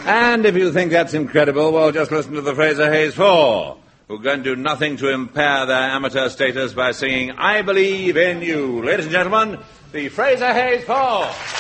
And if you think that's incredible, well, just listen to the Fraser Hayes Four, who are going to do nothing to impair their amateur status by singing I Believe in You. Ladies and gentlemen, the Fraser Hayes Four.